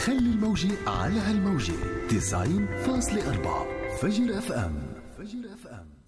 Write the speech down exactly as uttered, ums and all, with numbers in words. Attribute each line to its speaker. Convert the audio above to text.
Speaker 1: خلي الموجة على هالموجة تسعين فاصلة أربعة فجر اف ام. فجر اف ام.